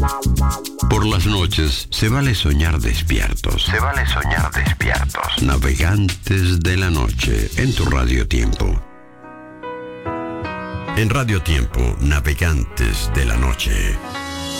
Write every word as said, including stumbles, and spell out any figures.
Por las noches se vale soñar despiertos. Se vale soñar despiertos. Navegantes de la noche en tu Radio Tiempo. En Radio Tiempo, Navegantes de la Noche.